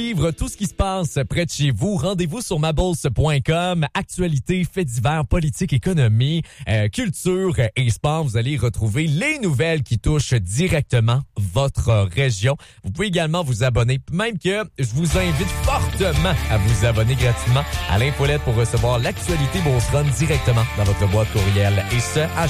Suivre tout ce qui se passe près de chez vous. Rendez-vous sur mabourse.com. Actualité, faits divers, politique, économie, culture et sport. Vous allez retrouver les nouvelles qui touchent directement votre région. Vous pouvez également vous abonner, même que je vous invite fortement à vous abonner gratuitement à l'infolette pour recevoir l'actualité Beauce Run directement dans votre boîte courriel. Et ce, à